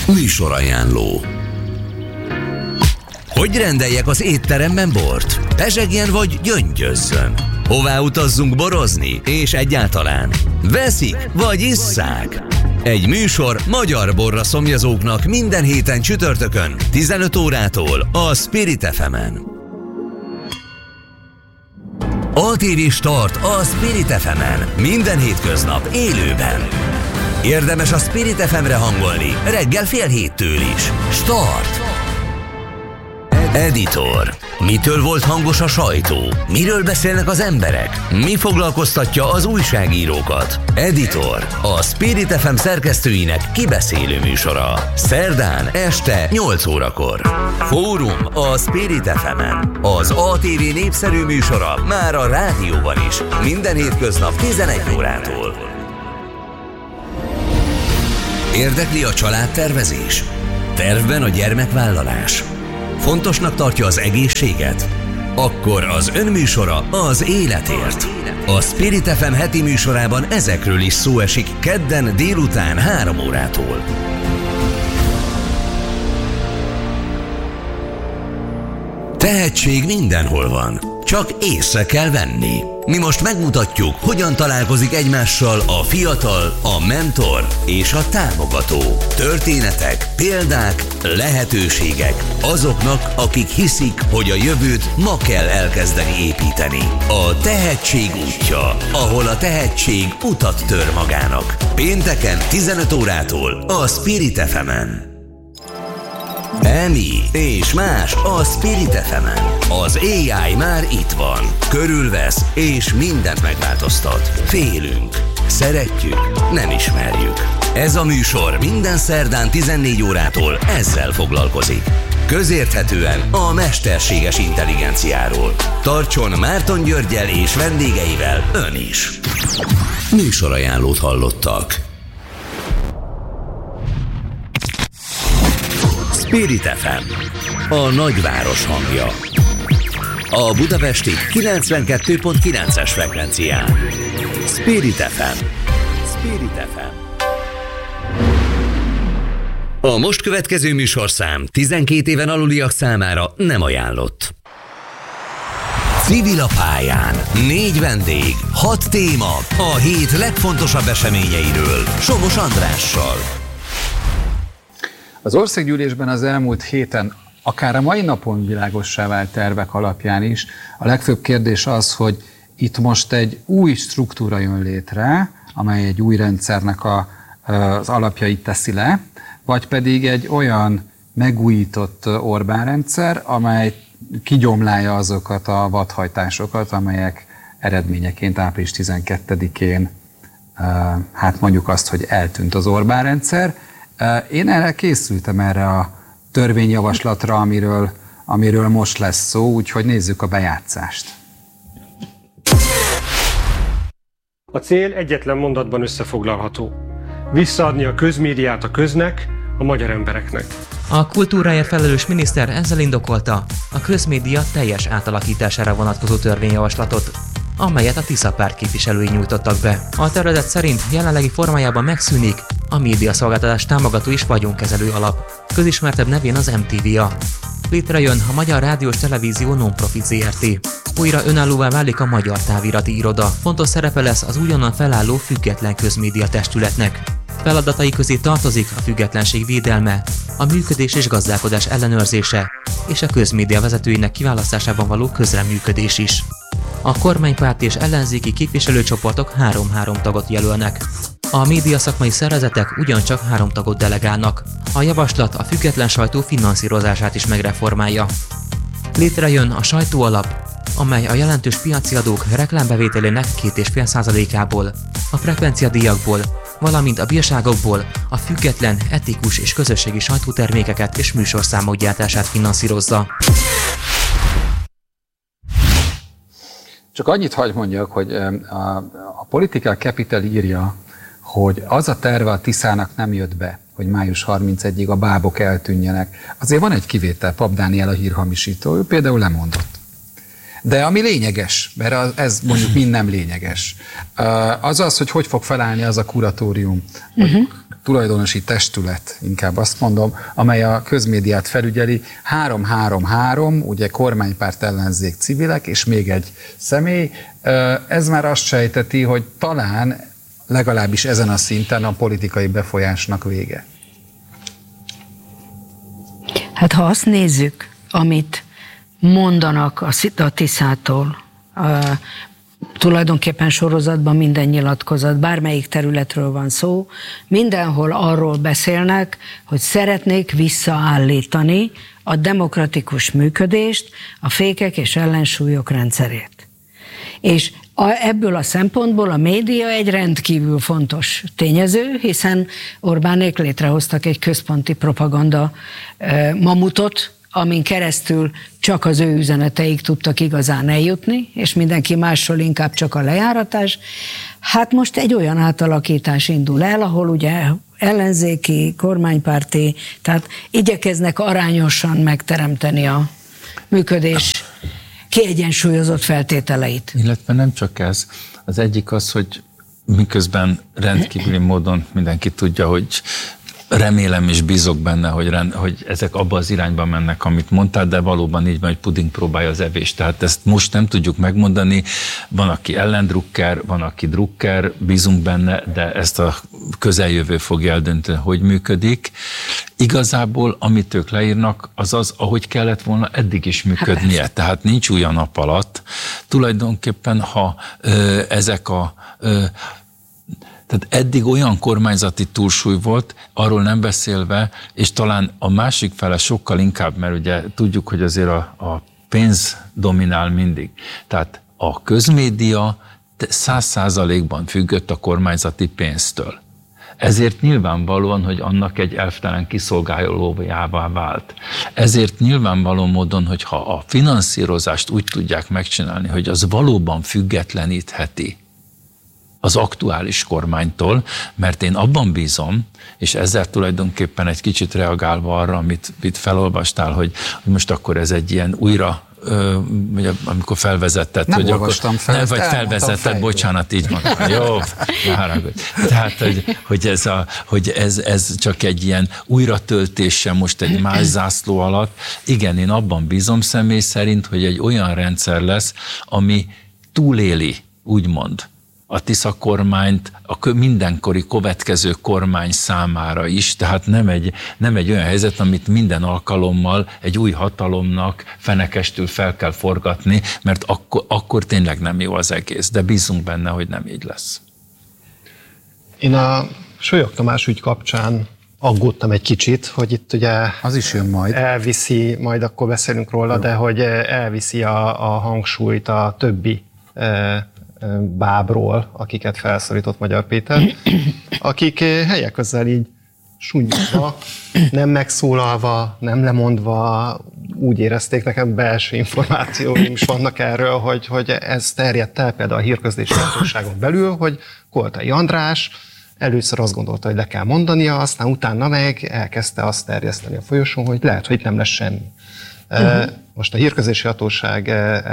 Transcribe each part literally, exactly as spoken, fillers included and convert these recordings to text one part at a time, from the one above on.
Műsorajánló. Hogy rendeljek az étteremben bort? Pezsegjen vagy gyöngyözzön? Hová utazzunk borozni? És egyáltalán veszik vagy isszák? Egy műsor magyar borra szomjazóknak minden héten csütörtökön tizenöt órától a Spirit ef emen. á té vé Start a Spirit ef emen minden hétköznap élőben. Érdemes a Spirit ef emre hangolni reggel fél héttől is. Start! Editor. Mitől volt hangos a sajtó? Miről beszélnek az emberek? Mi foglalkoztatja az újságírókat? Editor. A Spirit ef em szerkesztőinek kibeszélő műsora. Szerdán este nyolc órakor. Fórum a Spirit ef emen. Az á té vé népszerű műsora már a rádióban is. Minden hétköznap tizenegy órától. Érdekli a családtervezés? Tervben a gyermekvállalás? Fontosnak tartja az egészséget? Akkor az önműsora az életért. A Spirit ef em heti műsorában ezekről is szó esik kedden délután három órától. Tehetség mindenhol van, csak észre kell venni. Mi most megmutatjuk, hogyan találkozik egymással a fiatal, a mentor és a támogató. Történetek, példák, lehetőségek azoknak, akik hiszik, hogy a jövőt ma kell elkezdeni építeni. A tehetség útja, ahol a tehetség utat tör magának. Pénteken tizenöt órától a Spirit ef emen. Emi és más a Spirit ef emen. Az á i már itt van. Körülvesz és mindent megváltoztat. Félünk, szeretjük, nem ismerjük. Ez a műsor minden szerdán tizennégy órától ezzel foglalkozik. Közérthetően a mesterséges intelligenciáról. Tartson Márton Györggyel és vendégeivel ön is. Műsorajánlót hallottak. Spirit ef em, a nagyváros hangja. A budapesti kilencvenkettő pont kilences frekvencián. Spirit ef em. Spirit ef em. A most következő műsorszám tizenkét éven aluliak számára nem ajánlott. Civil a pályán. Négy vendég, hat téma, a hét legfontosabb eseményeiről. Somos Andrással. Az országgyűlésben az elmúlt héten, akár a mai napon világossá vált tervek alapján is, a legfőbb kérdés az, hogy itt most egy új struktúra jön létre, amely egy új rendszernek a, az alapjait teszi le, vagy pedig egy olyan megújított Orbán rendszer, amely kigyomlálja azokat a vadhajtásokat, amelyek eredményeként április tizenkettedikén, hát mondjuk azt, hogy eltűnt az Orbán rendszer. Én erre készültem, erre a törvényjavaslatra, amiről, amiről most lesz szó, úgyhogy nézzük a bejátszást. A cél egyetlen mondatban összefoglalható. Visszaadni a közmédiát a köznek, a magyar embereknek. A kultúráért felelős miniszter ezzel indokolta a közmédia teljes átalakítására vonatkozó törvényjavaslatot, amelyet a Tisza párt képviselői nyújtottak be. A tervezet szerint jelenlegi formájában megszűnik a médiaszolgáltatás támogató és vagyonkezelő alap, közismertebb nevén az em té vé á. Létrejön a Magyar Rádiós Televízió Non-Profit zé er té. Újra önállóvá válik a Magyar Távirati Iroda. Fontos szerepe lesz az újonnan felálló független közmédia testületnek. Feladatai közé tartozik a függetlenség védelme, a működés és gazdálkodás ellenőrzése és a közmédia vezetőinek kiválasztásában való közreműködés is. A kormánypárt és ellenzéki képviselőcsoportok három-három tagot jelölnek. A média szakmai szervezetek ugyancsak három tagot delegálnak. A javaslat a független sajtó finanszírozását is megreformálja. Létrejön a sajtóalap, amely a jelentős piaci adók reklámbevételének két egész öt százalékából, a frekvenciadíjakból, valamint a bírságokból a független, etikus és közösségi sajtótermékeket és műsorszámok gyártását finanszírozza. Csak annyit hagy mondjak, hogy a, a Political Capital írja, hogy az a terve a Tiszának nem jött be, hogy május harmincegyedikéig a bábok eltűnjenek. Azért van egy kivétel, Pap Dániel a hírhamisító, ő például lemondott. De ami lényeges, mert ez mondjuk mind nem lényeges, az az, hogy hogy fog felállni az a kuratórium, hogy uh-huh. tulajdonosi testület, inkább azt mondom, amely a közmédiát felügyeli, három három három, ugye kormánypárt, ellenzék, civilek, és még egy személy. Ez már azt sejteti, hogy talán legalábbis ezen a szinten a politikai befolyásnak vége. Hát ha azt nézzük, amit mondanak a Tiszától, a, tulajdonképpen sorozatban minden nyilatkozat, bármelyik területről van szó, mindenhol arról beszélnek, hogy szeretnék visszaállítani a demokratikus működést, a fékek és ellensúlyok rendszerét. És a, ebből a szempontból a média egy rendkívül fontos tényező, hiszen Orbánék létrehoztak egy központi propaganda e, mamutot, amin keresztül csak az ő üzeneteik tudtak igazán eljutni, és mindenki másról inkább csak a lejáratás. Hát most egy olyan átalakítás indul el, ahol ugye ellenzéki, kormánypárti, tehát igyekeznek arányosan megteremteni a működés kiegyensúlyozott feltételeit. Illetve nem csak ez. Az egyik az, hogy miközben rendkívüli módon mindenki tudja, hogy remélem és bízok benne, hogy, rend, hogy ezek abba az irányba mennek, amit mondtál, de valóban így van, hogy puding próbálja az evést. Tehát ezt most nem tudjuk megmondani. Van, aki ellendrukker, van, aki drukker, bízunk benne, de ezt a közeljövő fogja eldönteni, hogy működik. Igazából, amit ők leírnak, az az, ahogy kellett volna eddig is működnie. Hát tehát nincs új a nap alatt. Tulajdonképpen, ha ö, ezek a ö, Tehát eddig olyan kormányzati túlsúly volt, arról nem beszélve, és talán a másik fele sokkal inkább, mert ugye tudjuk, hogy azért a, a pénz dominál mindig. Tehát a közmédia száz százalékban függött a kormányzati pénztől. Ezért nyilvánvalóan, hogy annak egy elvtelen kiszolgálójává vált. Ezért nyilvánvaló módon, hogy ha a finanszírozást úgy tudják megcsinálni, hogy az valóban függetlenítheti az aktuális kormánytól, mert én abban bízom, és ezzel tulajdonképpen egy kicsit reagálva arra, amit, amit felolvastál, hogy, hogy most akkor ez egy ilyen újra, ö, amikor felvezetted, nem hogy olvastam akkor, fel, ne, vagy felvezetted, bocsánat, így mondtam, jó, ne haragudj. Tehát, hogy, hogy, ez, a, hogy ez, ez csak egy ilyen újratöltése most egy más zászló alatt. Igen, én abban bízom személy szerint, hogy egy olyan rendszer lesz, ami túléli, úgymond, a Tisza kormányt, a mindenkori következő kormány számára is, tehát nem egy, nem egy olyan helyzet, amit minden alkalommal egy új hatalomnak fenekestül fel kell forgatni, mert akkor, akkor tényleg nem jó az egész, de bízunk benne, hogy nem így lesz. Én a Solyog Tamás ügy kapcsán aggódtam egy kicsit, hogy itt ugye az is jön majd. Elviszi, majd akkor beszélünk róla, jó. De hogy elviszi a, a hangsúlyt a többi bábról, akiket felszólított Magyar Péter, akik helyek közel így sunnyítva, nem megszólalva, nem lemondva, úgy érezték, nekem belső információim is vannak erről, hogy, hogy ez terjedt el például a hírközlési hatóságon belül, hogy Koltai András először azt gondolta, hogy le kell mondania, aztán utána meg elkezdte azt terjeszteni a folyosón, hogy lehet, hogy nem lesz semmi. Uh-huh. Most a hírközlési hatóság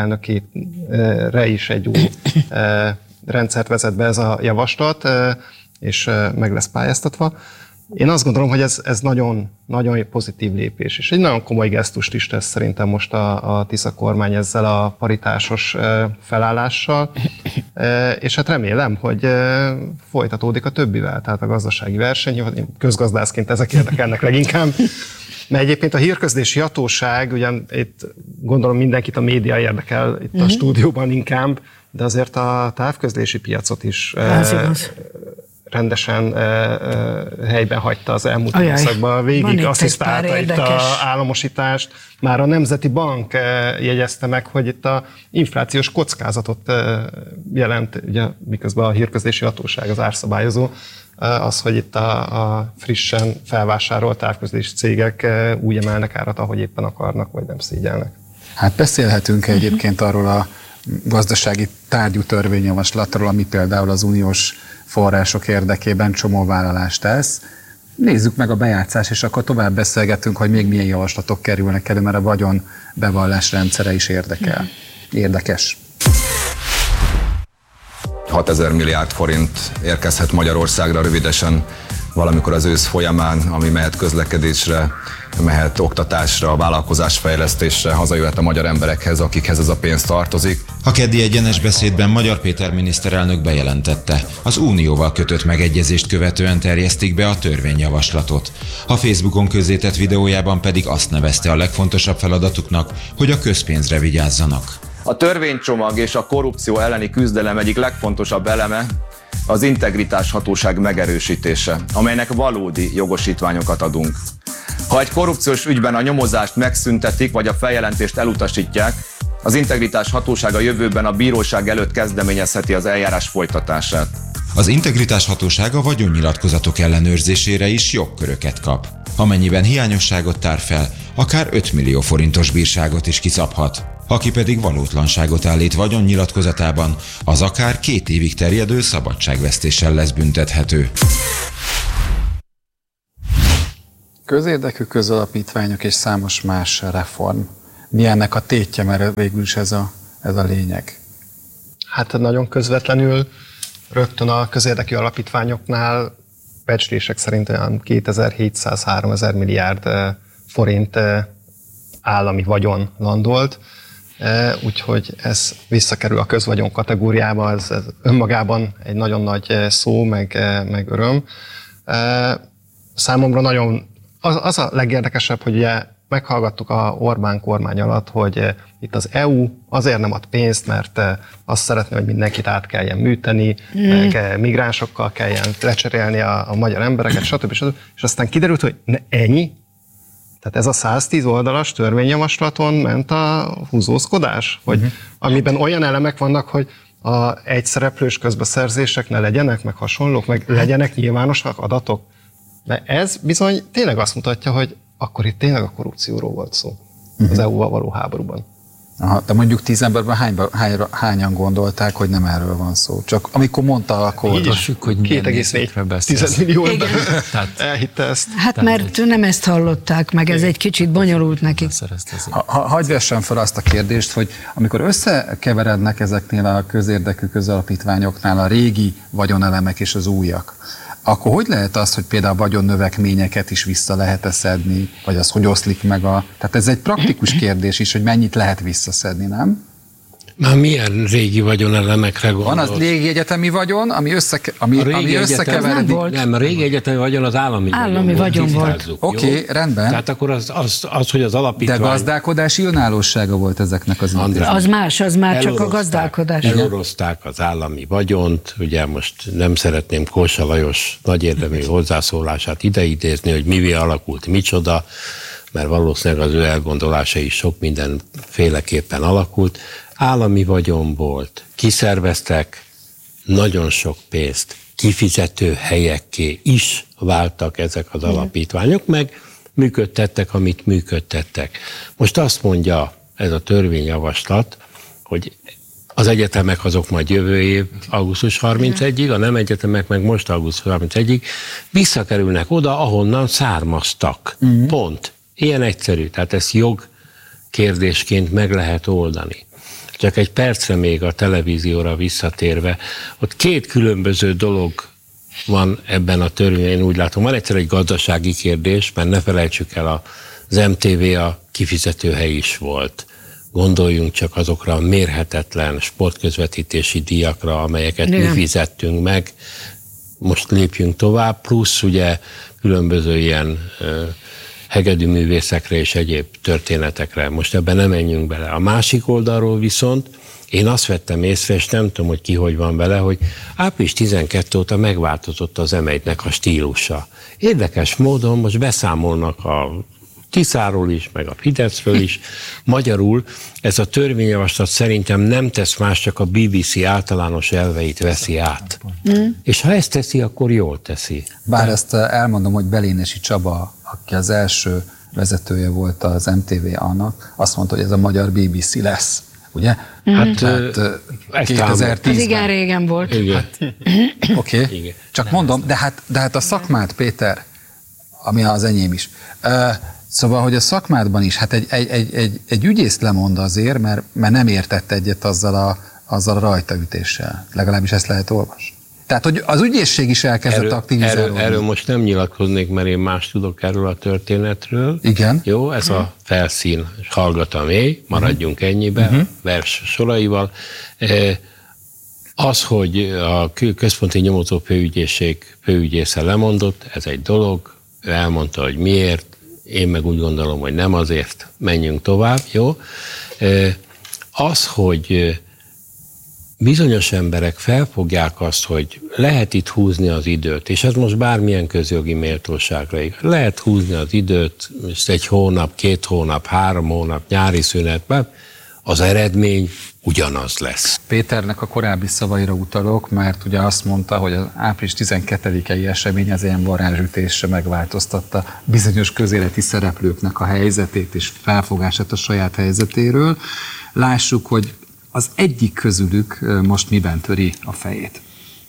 elnökére is egy új rendszert vezet be ez a javaslat, és meg lesz pályáztatva. Én azt gondolom, hogy ez, ez nagyon, nagyon pozitív lépés, és egy nagyon komoly gesztust is tesz szerintem most a, a Tisza kormány ezzel a paritásos felállással, és hát remélem, hogy folytatódik a többivel, tehát a gazdasági verseny, közgazdászként ezek érdekelnek leginkább. Mert egyébként a hírközlési hatóság, ugyan itt gondolom mindenkit a média érdekel itt uh-huh. a stúdióban inkább, de azért a távközlési piacot is eh, rendesen eh, helyben hagyta az elmúlt időszakban. Végig asszisztálta itt az államosítást. Már a Nemzeti Bank eh, jegyezte meg, hogy itt a inflációs kockázatot eh, jelent, ugye, miközben a hírközlési hatóság az árszabályozó, az, hogy itt a, a frissen felvásárolt távközlési cégek úgy emelnek árat, ahogy éppen akarnak, vagy nem szégyelnek. Hát beszélhetünk egyébként arról a gazdasági tárgyú törvényjavaslatról, ami például az uniós források érdekében csomó vállalást tesz. Nézzük meg a bejátszást, és akkor tovább beszélgetünk, hogy még milyen javaslatok kerülnek elő, mert a vagyon bevallás rendszere is érdekel. Érdekes. hatezer milliárd forint érkezhet Magyarországra rövidesen valamikor az ősz folyamán, ami mehet közlekedésre, mehet oktatásra, vállalkozásfejlesztésre, hazajöhet a magyar emberekhez, akikhez ez a pénz tartozik. A keddi egyenes beszédben Magyar Péter miniszterelnök bejelentette, az Unióval kötött megegyezést követően terjesztik be a törvényjavaslatot. A Facebookon közzétett videójában pedig azt nevezte a legfontosabb feladatuknak, hogy a közpénzre vigyázzanak. A törvénycsomag és a korrupció elleni küzdelem egyik legfontosabb eleme az integritás hatóság megerősítése, amelynek valódi jogosítványokat adunk. Ha egy korrupciós ügyben a nyomozást megszüntetik, vagy a feljelentést elutasítják, az integritás hatósága jövőben a bíróság előtt kezdeményezheti az eljárás folytatását. Az integritás hatósága vagyonnyilatkozatok ellenőrzésére is jogköröket kap. Amennyiben hiányosságot tár fel, akár öt millió forintos bírságot is kiszabhat. Aki pedig valótlanságot állít vagyonnyilatkozatában, az akár két évig terjedő szabadságvesztéssel lesz büntethető. Közérdekű közalapítványok és számos más reform. Mi ennek a tétje, mert végül is ez a, ez a lényeg? Hát nagyon közvetlenül rögtön a közérdekű alapítványoknál becslések szerint olyan kétezer-hétszáz-háromezer milliárd forint állami vagyon landolt, úgyhogy ez visszakerül a közvagyon kategóriába, ez, ez önmagában egy nagyon nagy szó, meg, meg öröm. Számomra nagyon az, az a legérdekesebb, hogy ugye meghallgattuk a Orbán kormány alatt, hogy itt az é u azért nem ad pénzt, mert azt szeretné, hogy mindenkit át kelljen műteni, mm. meg migránsokkal kelljen lecserélni a, a magyar embereket, stb. stb. És aztán kiderült, hogy ne, ennyi? Tehát ez a száztíz oldalas törvényjavaslaton ment a húzózkodás, hogy uh-huh. amiben olyan elemek vannak, hogy a egyszereplős közbeszerzések ne legyenek, meg hasonlók, meg legyenek nyilvánosak adatok. De ez bizony tényleg azt mutatja, hogy akkor itt tényleg a korrupcióról volt szó uh-huh. az é u-val való háborúban. Aha, de mondjuk tíz emberben hány, hány, hányan gondolták, hogy nem erről van szó? Csak amikor mondta, akkor... Így is, hogy két egész négy millió ember elhitte ezt. Hát mert nem ezt hallották meg, ez egy kicsit bonyolult nekik. Ha, ha, hagyj vessem fel azt a kérdést, hogy amikor összekeverednek ezeknél a közérdekű közalapítványoknál a régi vagyonelemek és az újak, akkor hogy lehet az, hogy például vagyonnövekményeket is vissza lehet-e szedni, vagy az hogy oszlik meg a... Tehát ez egy praktikus kérdés is, hogy mennyit lehet visszaszedni, nem? Már milyen régi vagyonelemekre gondolsz? Van az régi egyetemi vagyon, ami, összeke, ami, ami összekeveredik. Nem, nem, a régi egyetemi vagyon az állami, állami vagyon volt. volt. Oké, okay, rendben. Tehát akkor az, az, az, hogy az alapítvány... De gazdálkodási önállósága volt ezeknek az intézményeknek. Az más, az már csak a gazdálkodás. Elorozták az állami vagyont, ugye most nem szeretném Kósa Lajos nagy érdemű hozzászólását ideidézni, hogy mivé alakult, micsoda, mert valószínűleg az ő elgondolása is sok mindenféleképpen alakult. Állami vagyon volt, kiszerveztek nagyon sok pénzt, kifizető helyekké is váltak ezek az alapítványok, meg működtettek, amit működtettek. Most azt mondja ez a törvényjavaslat, hogy az egyetemek azok majd jövő év augusztus harmincegyedikéig, a nem egyetemek meg most augusztus harmincegyedikéig visszakerülnek oda, ahonnan származtak. Uh-huh. Pont. Ilyen egyszerű. Tehát ezt jogkérdésként meg lehet oldani. Csak egy percre még a televízióra visszatérve, ott két különböző dolog van ebben a törvényben, én úgy látom. Van egyszer egy gazdasági kérdés, mert ne felejtsük el, az em té vé a kifizetőhely is volt. Gondoljunk csak azokra a mérhetetlen sportközvetítési díjakra, amelyeket Igen. mi fizettünk meg. Most lépjünk tovább, plusz ugye különböző ilyen hegedű művészekre és egyéb történetekre. Most ebben nem menjünk bele. A másik oldalról viszont én azt vettem észre, és nem tudom, hogy ki hogy van vele, hogy április tizenkettő óta megváltozott az em egynek a stílusa. Érdekes módon most beszámolnak a Tiszáról is, meg a Fideszről is. Magyarul ez a törvényjavaslat szerintem nem tesz más, csak a bé bé cé általános elveit veszi át. Mm. És ha ezt teszi, akkor jól teszi. Bár ezt elmondom, hogy Belénesi Csaba, aki az első vezetője volt az em té vé á-nak, azt mondta, hogy ez a magyar bé bé cé lesz. Ugye? Mm. Hát, hát kétezer-tízben. Ez igen régen volt. Hát, Oké, okay. Csak mondom, de hát, de hát a szakmát, Péter, ami az enyém is. Uh, Szóval, hogy a szakmádban is, hát egy, egy, egy, egy, egy ügyész lemond azért, mert, mert nem értett egyet azzal a, azzal a rajtaütéssel. Legalábbis ezt lehet olvasni. Tehát, hogy az ügyészség is elkezdett erről, aktivizálódni. Erről, erről most nem nyilatkoznék, mert én más tudok erről a történetről. Igen. Jó, ez a felszín hallgat a mély, maradjunk ennyibe, uh-huh. vers soraival. Az, hogy a Központi Nyomozó Főügyészség főügyésze lemondott, ez egy dolog, ő elmondta, hogy miért, én meg úgy gondolom, hogy nem azért, menjünk tovább, jó? Az, hogy bizonyos emberek felfogják azt, hogy lehet itt húzni az időt, és ez most bármilyen közjogi méltóságra igaz. Lehet húzni az időt, most egy hónap, két hónap, három hónap, nyári szünetben, az eredmény ugyanaz lesz. Péternek a korábbi szavaira utalok, mert ugye azt mondta, hogy az április tizenkettedikei esemény az ilyen varázsütésre megváltoztatta bizonyos közéleti szereplőknek a helyzetét és felfogását a saját helyzetéről. Lássuk, hogy az egyik közülük most miben töri a fejét.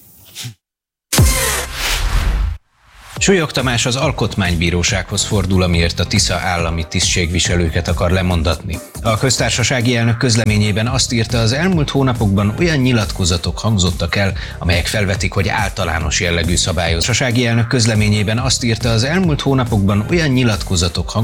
Súlyog Tamás az Alkotmánybírósághoz fordul, amiért a Tisza állami tisztségviselőket akar lemondatni. A köztársasági elnök közleményében azt írta, az elmúlt hónapokban olyan nyilatkozatok hangzottak el, amelyek felvetik, hogy általános jellegű szabályozás. A köztársasági elnök közleményében azt írta, az elmúlt hónapokban olyan nyilatkozatok hangzottak